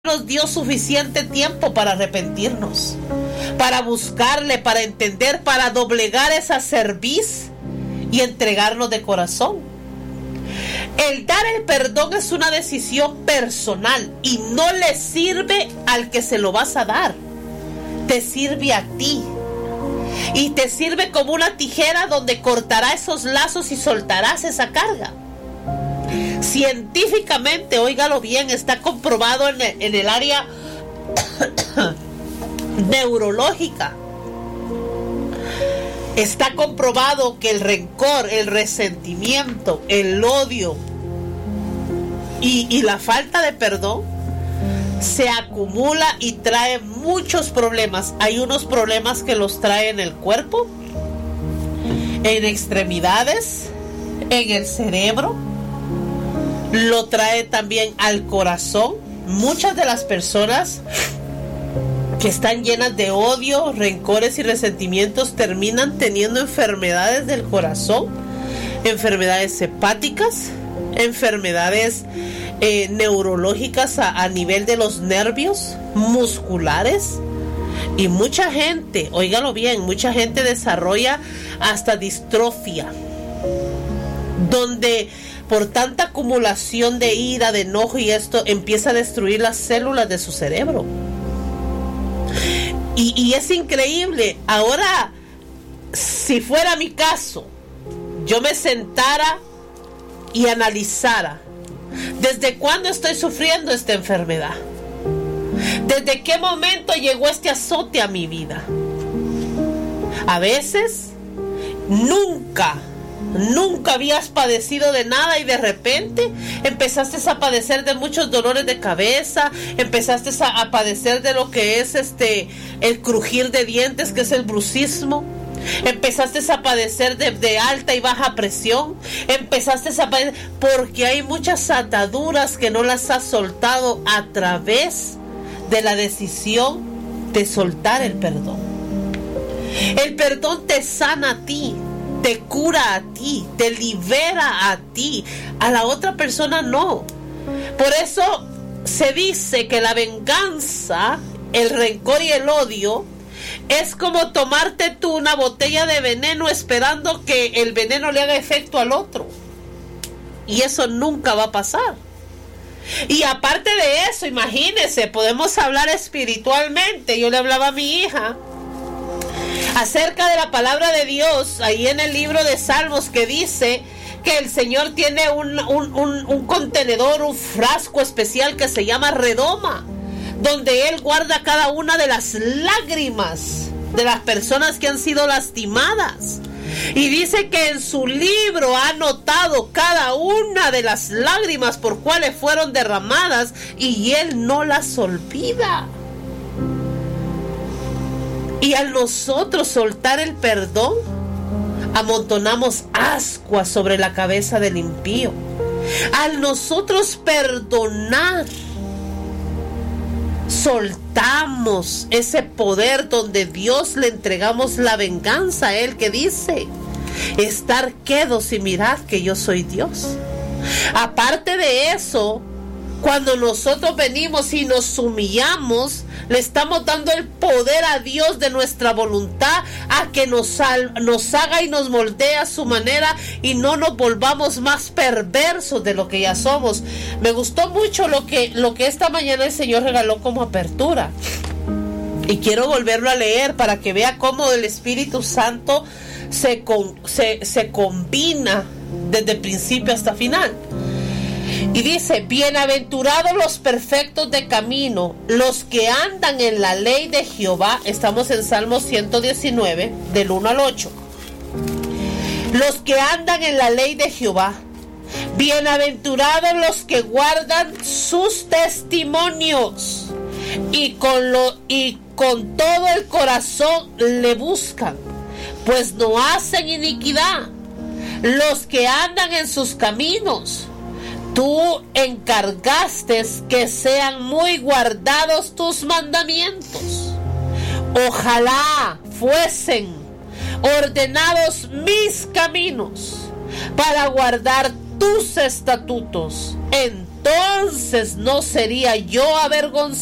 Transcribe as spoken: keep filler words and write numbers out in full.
nos dio suficiente tiempo para arrepentirnos, para buscarle, para entender, para doblegar esa cerviz y entregarnos de corazón. El dar el perdón es una decisión personal y no le sirve al que se lo vas a dar, te sirve a ti. Y te sirve como una tijera donde cortará esos lazos y soltarás esa carga. Científicamente, óigalo bien, está comprobado en el, en el área neurológica. Está comprobado que el rencor, el resentimiento, el odio y, y la falta de perdón se acumula y trae muchos problemas. Hay unos problemas que los trae en el cuerpo, en extremidades, en el cerebro, lo trae también al corazón. Muchas de las personas que están llenas de odio, rencores y resentimientos terminan teniendo enfermedades del corazón, enfermedades hepáticas, enfermedades eh, neurológicas a, a nivel de los nervios, musculares. Y mucha gente, óigalo bien, mucha gente desarrolla hasta distrofia, donde por tanta acumulación de ira, de enojo y esto empieza a destruir las células de su cerebro. Y, y es increíble. Ahora, si fuera mi caso, yo me sentara y analizara desde cuándo estoy sufriendo esta enfermedad, desde qué momento llegó este azote a mi vida. A veces nunca Nunca habías padecido de nada y de repente empezaste a padecer de muchos dolores de cabeza, empezaste a, a padecer de lo que es este el crujir de dientes, que es el bruxismo. Empezaste a padecer de, de alta y baja presión. Empezaste a padecer porque hay muchas ataduras que no las has soltado a través de la decisión de soltar el perdón. El perdón te sana a ti, te cura a ti, te libera a ti, a la otra persona no. Por eso se dice que la venganza, el rencor y el odio es como tomarte tú una botella de veneno esperando que el veneno le haga efecto al otro. Y eso nunca va a pasar. Y aparte de eso, imagínense, podemos hablar espiritualmente. Yo le hablaba a mi hija acerca de la palabra de Dios, ahí en el libro de Salmos, que dice que el Señor tiene un, un, un, un contenedor, un frasco especial que se llama redoma, donde Él guarda cada una de las lágrimas de las personas que han sido lastimadas. Y dice que en su libro ha anotado cada una de las lágrimas por cuales fueron derramadas y Él no las olvida. Y al nosotros soltar el perdón, amontonamos ascuas sobre la cabeza del impío. Al nosotros perdonar, soltamos ese poder donde Dios le entregamos la venganza a Él, que dice: estar quedos y mirad que yo soy Dios. Aparte de eso, cuando nosotros venimos y nos humillamos, le estamos dando el poder a Dios de nuestra voluntad a que nos, sal, nos haga y nos moldee a su manera y no nos volvamos más perversos de lo que ya somos. Me gustó mucho lo que, lo que esta mañana el Señor regaló como apertura. Y quiero volverlo a leer para que vea cómo el Espíritu Santo se, con, se, se combina desde principio hasta final. Y dice: bienaventurados los perfectos de camino, los que andan en la ley de Jehová. Estamos en Salmo ciento diecinueve, del uno al ocho. Los que andan en la ley de Jehová. Bienaventurados los que guardan sus testimonios y con, lo, y con todo el corazón le buscan, pues no hacen iniquidad. Los que andan en sus caminos. Tú encargaste que sean muy guardados tus mandamientos. Ojalá fuesen ordenados mis caminos para guardar tus estatutos en entonces no sería yo avergonzado